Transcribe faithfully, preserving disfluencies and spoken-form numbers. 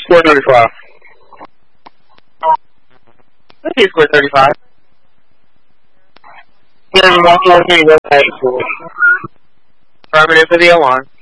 Score thirty-five. Let's see score thirty-five. Here's one more thing. Affirmative for the alarm.